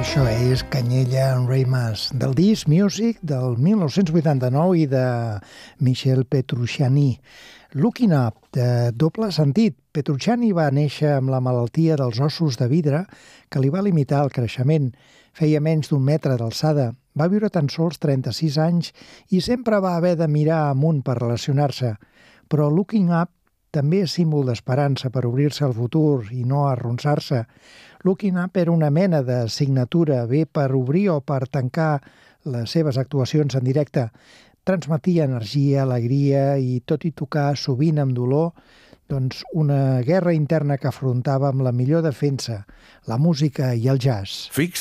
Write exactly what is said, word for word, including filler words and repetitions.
Això és Canyella en Reymas, del disc Music del mil nou-cents vuitanta-nou i de Michel Petrucciani. Looking Up, de doble sentit. Petrucciani va néixer amb la malaltia dels ossos de vidre que li va limitar el creixement. Feia menys d'un metre d'alçada, va viure tan sols trenta-sis anys i sempre va haver de mirar amunt per relacionar-se. Però Looking Up també és símbol d'esperança per obrir-se al futur i no arronsar-se. Looking Up era una mena de signatura, bé per obrir o per tancar les seves actuacions en directe. Transmetia energia, alegria i, tot i tocar sovint amb dolor, doncs una guerra interna que afrontava amb la millor defensa, la música i el jazz. Fix